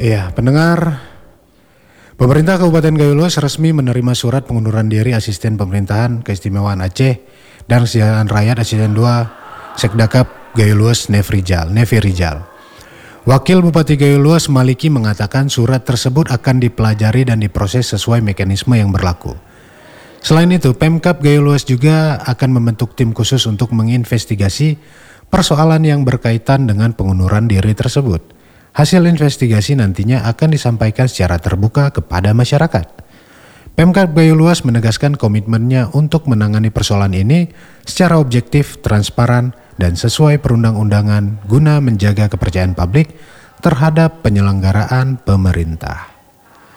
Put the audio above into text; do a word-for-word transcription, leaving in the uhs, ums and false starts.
Iya, pendengar, pemerintah Kabupaten Gayo Luas resmi menerima surat pengunduran diri Asisten Pemerintahan Keistimewaan Aceh dan Kesejahteraan Rakyat Asisten dua Sekdakap Gayo Luas Nevi Rijal. Nevi Rijal. Wakil Bupati Gayo Luas Maliki mengatakan surat tersebut akan dipelajari dan diproses sesuai mekanisme yang berlaku. Selain itu, Pemkab Gayo Luas juga akan membentuk tim khusus untuk menginvestigasi persoalan yang berkaitan dengan pengunduran diri tersebut. Hasil investigasi nantinya akan disampaikan secara terbuka kepada masyarakat. Pemkab Gayo Luas menegaskan komitmennya untuk menangani persoalan ini secara objektif, transparan, dan sesuai perundang-undangan guna menjaga kepercayaan publik terhadap penyelenggaraan pemerintah.